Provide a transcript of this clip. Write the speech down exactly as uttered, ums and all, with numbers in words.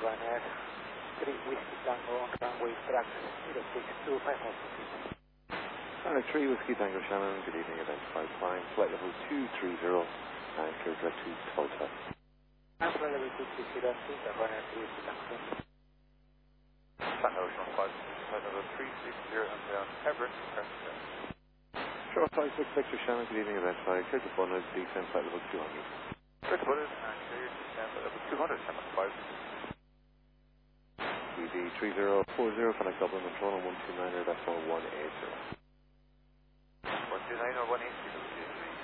Ryanair, three Whiskey Tango on runway track zero six two five five six. Runway three Whiskey Tango Shannon, good evening, identified climb, flight level two three zero, and clear direct to Tulsa. And flight level two three zero, Ryanair three Whiskey Tango Shannon. Sun Ocean flight, flight level three six zero and down Everett, Preston. Short five six Victor Shannon, good evening, identified, clear to Bunner, descent flight level two hundred. Clear to Bunner, and clear to descent flight level two hundred, Shannon five. B B three zero four zero, Fennec Dublin, and Toronto one two nine, decimal one eight zero. one two nine or one eight zero.